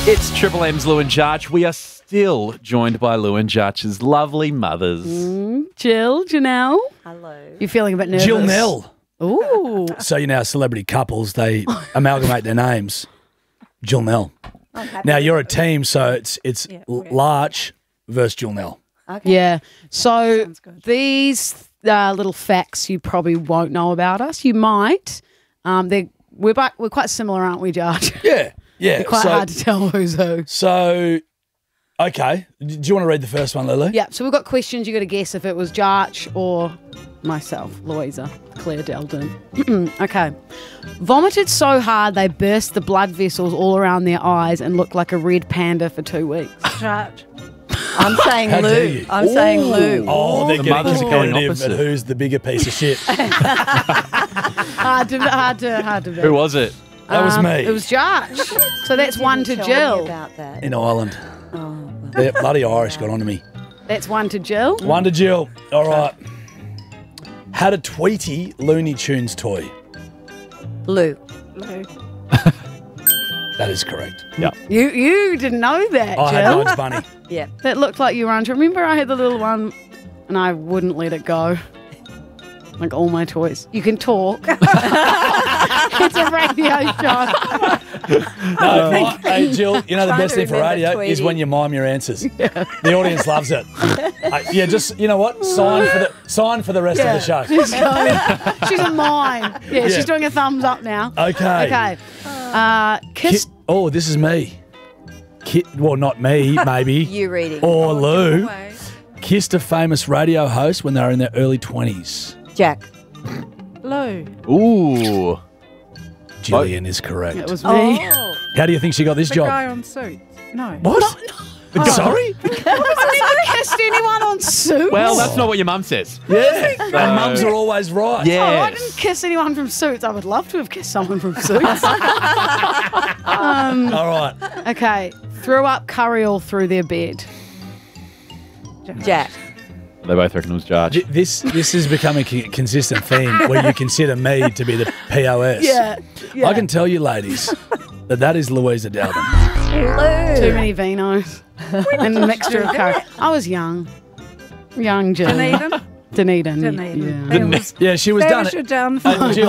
It's Triple M's Lou and Jarch. We are still joined by Lou and Jarch's lovely mothers. Jill, Janelle. Hello. You feeling a bit nervous? Jill Nell. Ooh. So, celebrity couples, they amalgamate their names. Jill Nell. Now, you're a team, so it's Larch versus Jill Nell. Okay. Yeah. So these little facts you probably won't know about us. You might. We're quite similar, aren't we, Jarch? Yeah. It's quite hard to tell who's who. So, okay. Do you want to read the first one, Lily? Yeah, so we've got questions. You got to guess if it was Jarch or myself, Louisa, Claire Delden. Okay. Vomited so hard they burst the blood vessels all around their eyes and looked like a red panda for 2 weeks. Jarch. I'm saying How dare Lou. you? I'm saying Lou. Oh, they're The getting mothers are going competitive opposite. at who's the bigger piece of shit. Hard to be. Who was it? That was me. It was Jarch. So that's one to Tell Jill. me about that. in Ireland. Oh, well. The bloody Irish got onto me. That's one to Jill. One to Jill. All right. Had a Tweety Looney Tunes toy. Lou. That is correct. Yeah. You didn't know that, I had Jill. Bugs Bunny. Yeah. That looked like you were under. Remember I had the little one and I wouldn't let it go. Like all my toys. You can talk. It's a radio show. No, hey, Jill, the Trying best to thing for remember radio is Tweety. when you mime your answers. The audience loves it. Just, you know what? Sign for the rest of the show. She's she's a mime. Yeah, she's doing a thumbs up now. Okay. Okay. Kiss. Oh, this is me. Well, not me, maybe. You reading. Or Lou. Kissed a famous radio host when they were in their early 20s. Jack. Lou. Ooh. Jillian is correct. It was me. Oh. How do you think she got this The job? guy on Suits. No. What? Sorry? I've never kissed anyone on Suits. Well, that's not what your mum says. Yeah. And mums are always right. Yes. Oh, I didn't kiss anyone from Suits. I would love to have kissed someone from Suits. All right. Okay. Threw up curry all through their bed. Jack. They both reckon it was Jarch. This is becoming a consistent theme where you consider me to be the POS. Yeah. I can tell you, ladies, that is Louisa Dowden. Lou. Too many vinos and a mixture of curry. I was young. Young Jill. Dunedin. Dunedin. Dunedin. Yeah. It was Yeah, she was done. Beresford down Jill,